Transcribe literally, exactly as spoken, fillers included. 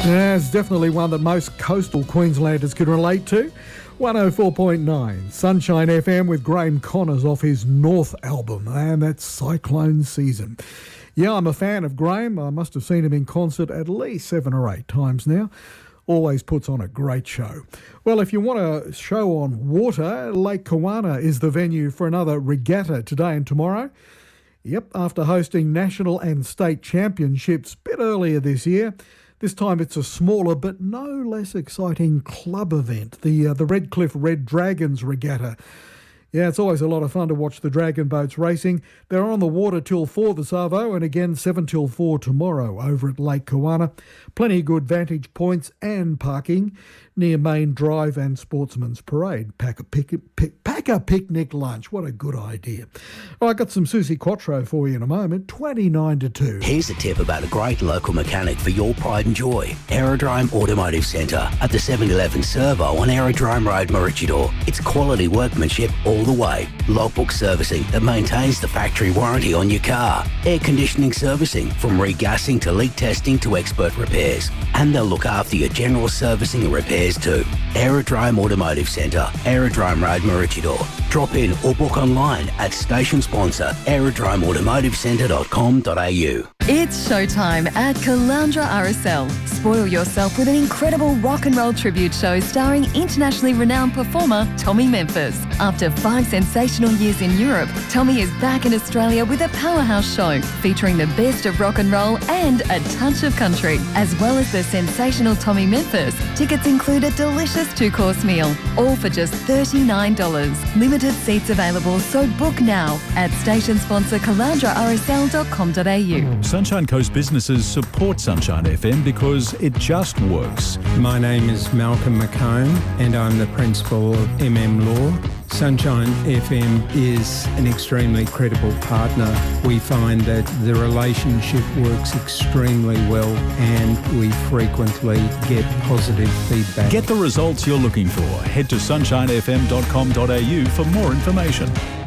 Yeah, it's definitely one that most coastal Queenslanders can relate to. one oh four point nine, Sunshine F M with Graham Connors off his North album, and that's Cyclone Season. Yeah, I'm a fan of Graham. I must have seen him in concert at least seven or eight times now. Always puts on a great show. Well, if you want a show on water, Lake Kawana is the venue for another regatta today and tomorrow. Yep, after hosting national and state championships a bit earlier this year, this time it's a smaller but no less exciting club event, the uh, the Redcliffe Red Dragons Regatta. Yeah, it's always a lot of fun to watch the dragon boats racing. They're on the water till four this arvo, and again seven till four tomorrow over at Lake Kawana. Plenty of good vantage points and parking near Main Drive and Sportsman's Parade. Pack a, pic- pic- pack a picnic lunch. What a good idea. Oh, I got some Susie Quattro for you in a moment. twenty-nine to two. Here's a tip about a great local mechanic for your pride and joy. Aerodrome Automotive Centre at the seven eleven Servo on Aerodrome Road, Maroochydore. It's quality workmanship all the way. Logbook servicing that maintains the factory warranty on your car. Air conditioning servicing from regassing to leak testing to expert repairs. And they'll look after your general servicing and repairs too. Aerodrome Automotive Centre, Aerodrome Road, Maroochydore. Drop in or book online at station sponsor aerodrome automotive centre dot com dot a u. It's showtime at Caloundra R S L. Spoil yourself with an incredible rock and roll tribute show starring internationally renowned performer Tommy Memphis. After five sensational years in Europe, Tommy is back in Australia with a powerhouse show featuring the best of rock and roll and a touch of country. As well as the sensational Tommy Memphis, tickets include a delicious two-course meal, all for just thirty-nine dollars. Limited seats available, so book now at station sponsor caloundra r s l dot com dot a u. Sunshine Coast businesses support Sunshine F M because it just works. My name is Malcolm McComb and I'm the principal of M M Law. Sunshine F M is an extremely credible partner. We find that the relationship works extremely well and we frequently get positive feedback. Get the results you're looking for. Head to sunshine f m dot com dot a u for more information.